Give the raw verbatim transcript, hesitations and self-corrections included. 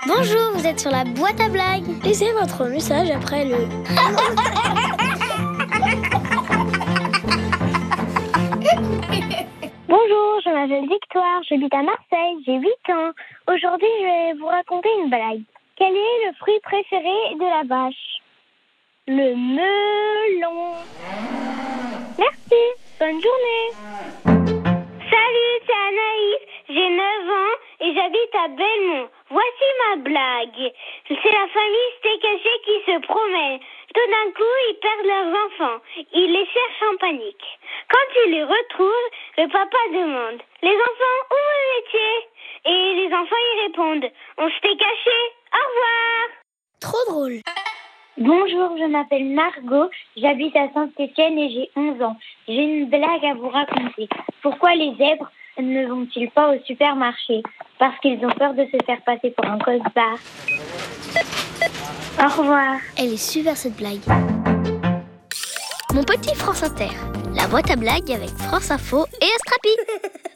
Bonjour, vous êtes sur la boîte à blagues. Laissez votre message après le... Bonjour, je m'appelle Victoire, j'habite à Marseille, j'ai huit ans. Aujourd'hui, je vais vous raconter une blague. Quel est le fruit préféré de la vache? Le melon. Merci, bonne journée. Salut, c'est Anaïs, j'ai neuf ans et j'habite à Belmont. Voici ma blague. C'est la famille Steak-haché qui se promène. Tout d'un coup, ils perdent leurs enfants. Ils les cherchent en panique. Quand ils les retrouvent, le papa demande: les enfants, où vous étiez? Et les enfants y répondent: on s'était caché. Au revoir. Trop drôle. Bonjour, je m'appelle Margot, j'habite à Saint-Étienne et j'ai onze ans. J'ai une blague à vous raconter. Pourquoi les zèbres ne vont-ils pas au supermarché? Parce qu'ils ont peur de se faire passer pour un costard. Au revoir. Elle est super cette blague. Mon petit France Inter, la boîte à blagues avec France Info et Astrapi.